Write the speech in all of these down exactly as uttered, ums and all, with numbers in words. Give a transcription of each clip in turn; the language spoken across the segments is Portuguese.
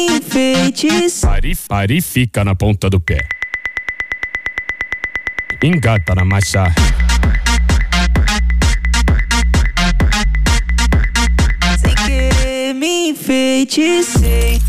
Enfeites. Pare, pare e fica na ponta do pé. Engata na marcha. Sem querer me enfeitecei.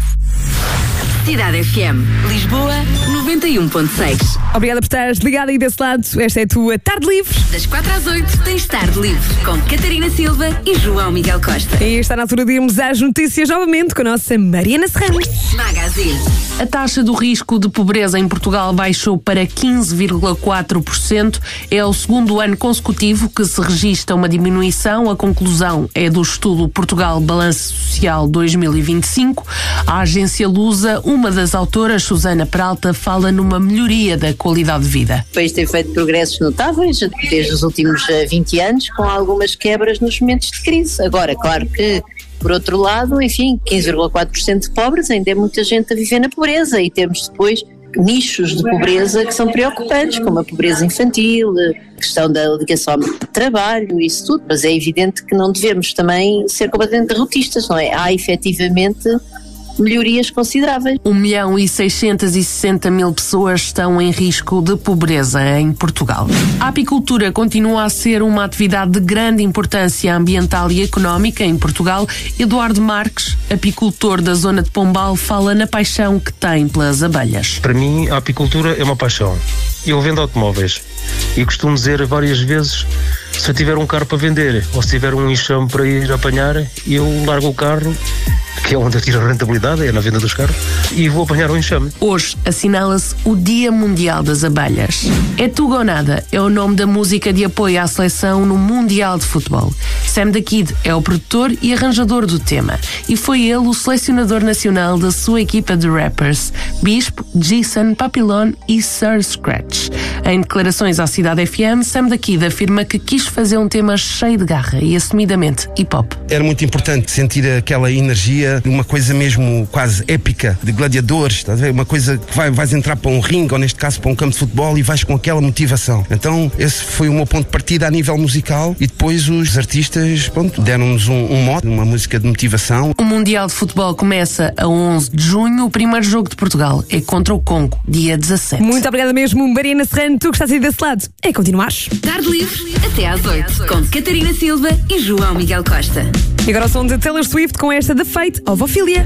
Cidade F M, Lisboa, noventa e um ponto seis. Obrigada por estares ligada aí desse lado. Esta é a tua Tarde Livre. Das quatro às oito tens Tarde Livre com Catarina Silva e João Miguel Costa. E está na altura de irmos às notícias novamente com a nossa Mariana Serrano. Magazine. A taxa do risco de pobreza em Portugal baixou para quinze vírgula quatro por cento. É o segundo ano consecutivo que se registra uma diminuição. A conclusão é do estudo Portugal Balanço Social dois mil e vinte e cinco. A agência Lusa, uma das autoras, Susana Peralta, fala numa melhoria da qualidade de vida. O país tem feito progressos notáveis desde os últimos vinte anos, com algumas quebras nos momentos de crise. Agora, claro que, por outro lado, enfim, quinze vírgula quatro por cento de pobres, ainda é muita gente a viver na pobreza, e temos depois nichos de pobreza que são preocupantes, como a pobreza infantil, a questão da ligação ao trabalho, isso tudo. Mas é evidente que não devemos também ser completamente derrotistas, não é? Há efetivamente melhorias consideráveis. um milhão e seiscentos e sessenta mil pessoas estão em risco de pobreza em Portugal. A apicultura continua a ser uma atividade de grande importância ambiental e económica em Portugal. Eduardo Marques, apicultor da zona de Pombal, fala na paixão que tem pelas abelhas. Para mim, a apicultura é uma paixão. Eu vendo automóveis e costumo dizer várias vezes, se eu tiver um carro para vender ou se tiver um enxame para ir apanhar, eu largo o carro, que é onde eu tiro a rentabilidade, é na venda dos carros, e vou apanhar o enxame. Hoje assinala-se o Dia Mundial das Abelhas. É Tudo ou Nada é o nome da música de apoio à seleção no Mundial de Futebol. Sam da Kid é o produtor e arranjador do tema, e foi ele o selecionador nacional da sua equipa de rappers, Bispo, Jason, Papillon e Sir Scratch. Em declarações à Cidade F M, Sam da Kid afirma que quis fazer um tema cheio de garra e assumidamente hip-hop. Era muito importante sentir aquela energia, uma coisa mesmo quase épica, de gladiadores, estás a ver? Uma coisa que vai, vais entrar para um ringue, ou neste caso para um campo de futebol, e vais com aquela motivação. Então esse foi o meu ponto de partida a nível musical, e depois os artistas, pronto, deram-nos um, um mote, uma música de motivação. O Mundial de Futebol começa a onze de junho. O primeiro jogo de Portugal é contra o Congo, dia dezassete. Muito obrigada mesmo, Mariana Serrano. Tu que estás aí desse lado, é continuares. Tarde Livre até às oito com Catarina Silva e João Miguel Costa. E agora o som de Taylor Swift com esta The Fate of Ophelia.